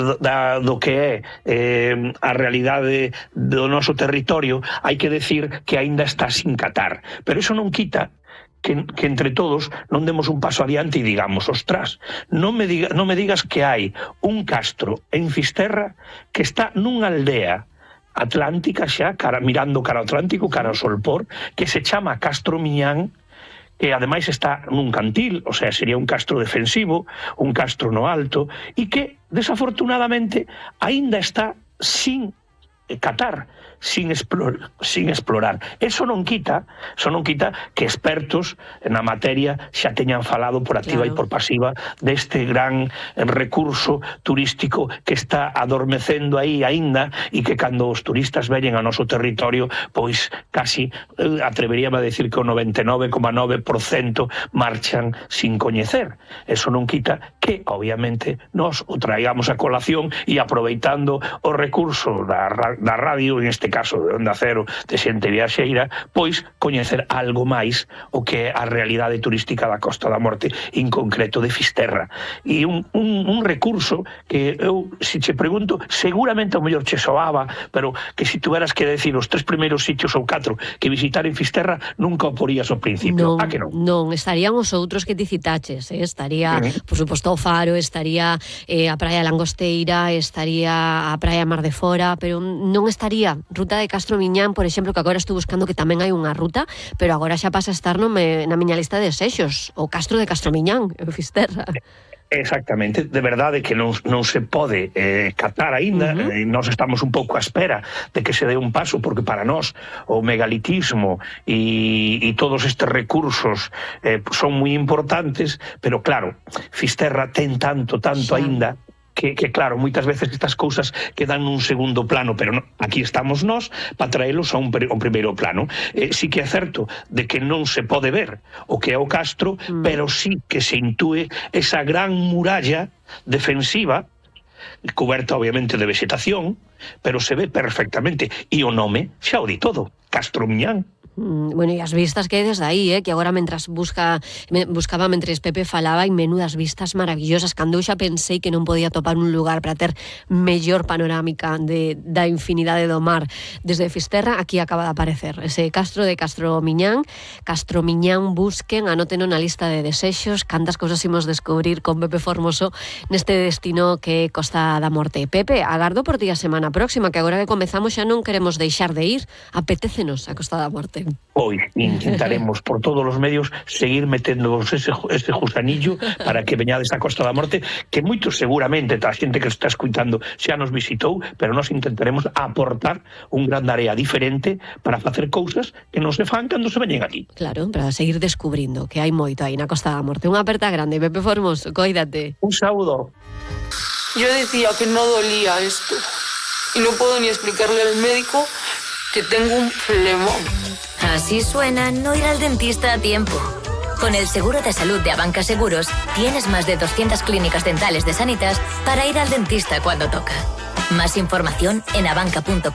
do que é a realidade do noso territorio, hai que decir que aínda está sin catar. Pero iso non quita que entre todos non demos un paso adiante e digamos, ostras, non me digas que hai un castro en Fisterra que está nunha aldea atlántica xa, mirando cara ao Atlántico, cara ao Solpor, que se chama Castro Miñán, que ademais está nun cantil, o sea, sería un castro defensivo, un castro no alto, e que, desafortunadamente, aínda está sin catar, sin explorar. Eso non quita que expertos na materia xa teñan falado por activa e por pasiva deste gran recurso turístico que está adormecendo aí aínda e que cando os turistas veñen ao noso territorio, pois casi atreveríame a decir que o 99,9% marchan sin coñecer. Eso non quita que, obviamente, nos o traigamos a colación e aproveitando o recurso da radio, en este caso de Onda Cero, de xente viaxeira, pois coñecer algo máis o que é a realidade turística da Costa da Morte, en concreto de Fisterra. E un recurso que eu, se che pregunto, seguramente o mellor che soaba, pero que se tuveras que decir os 3 primeiros sitios ou 4 que visitar en Fisterra, nunca o porías ao principio. Non, que non? Non, estarían os outros que ti citaches, estaría, por suposto, o Faro, estaría a Praia Langosteira, estaría a Praia Mar de Fora, pero non estaría Ruta de Castro Miñán, por exemplo, que agora estou buscando que tamén hai unha ruta, pero agora xa pasa a estar na miña lista de desexos, o Castro de Castro Miñán, en Fisterra. Exactamente, de verdade que non se pode catar aínda, nós estamos un pouco á espera de que se dé un paso, porque para nós o megalitismo e todos estes recursos son moi importantes, pero claro, Fisterra ten tanto aínda, que claro, moitas veces estas cousas quedan nun segundo plano, pero aquí estamos nós para traelos a un primeiro plano. Sí que é certo de que non se pode ver o que é o castro, pero sí que se intúe esa gran muralla defensiva, coberta obviamente de vegetación, pero se ve perfectamente, e o nome xa o di todo, Castro Miñán. Bueno, e as vistas que hai desde aí, que agora mentras buscaba mentres Pepe falaba, e menudas vistas maravillosas, cando eu xa pensei que non podía topar un lugar para ter mellor panorámica da infinidade do mar desde Fisterra. Aquí acaba de aparecer ese castro de Castro Miñán. Castro Miñán, busquen, anóteno na lista de desexos, cantas cousas imos descubrir con Pepe Formoso neste destino que é Costa da Morte. Pepe, agardo por ti a semana próxima, que agora que comezamos xa non queremos deixar de ir, apetécenos a Costa da Morte. Hoy intentaremos por todos os medios seguir metendo ese gusanillo para que veñades a Costa da Morte, que moitos seguramente a xente que está escuitando xa nos visitou, pero nós intentaremos aportar un gran área diferente para facer cousas que non se fan cando se veñen aquí. Claro, para seguir descubrindo que hai moito aí na Costa da Morte. Unha aperta grande, Pepe Formoso, coídate. Un saúdo. Yo decía que no dolía esto y no puedo ni explicarle al médico que tengo un flemón. Así suena no ir al dentista a tiempo. Con el seguro de salud de Abanca Seguros, tienes más de 200 clínicas dentales de Sanitas para ir al dentista cuando toca. Más información en abanca.com